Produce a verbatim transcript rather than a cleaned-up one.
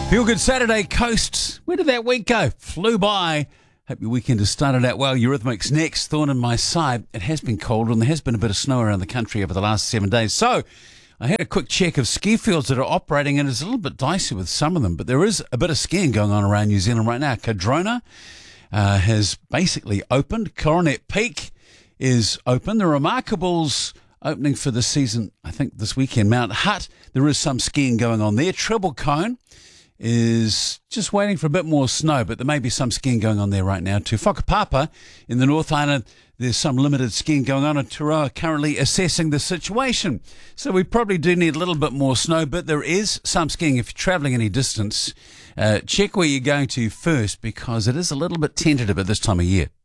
Feel Good Saturday, Coast. Where did that week go? Flew by. Hope your weekend has started out well. Eurythmics next. Thorn in my side. It has been cold and there has been a bit of snow around the country over the last seven days. So I had a quick check of ski fields that are operating, and it's a little bit dicey with some of them, but there is a bit of skiing going on around New Zealand right now. Cardrona uh, has basically opened. Coronet Peak is open. The Remarkables opening for the season, I think, this weekend. Mount Hutt, there is some skiing going on there. Treble Cone is just waiting for a bit more snow, but there may be some skiing going on there right now too. Whakapapa in the North Island, there's some limited skiing going on, and Turoa currently assessing the situation. So we probably do need a little bit more snow, but there is some skiing. If you're travelling any distance, uh, check where you're going to first, because it is a little bit tentative at this time of year.